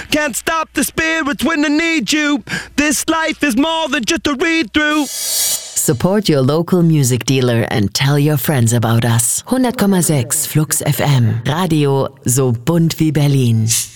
Can't stop the spirits when I need you. This life is more than just a read-through. Support your local music dealer and tell your friends about us. 100,6 Flux FM. Radio so bunt wie Berlin.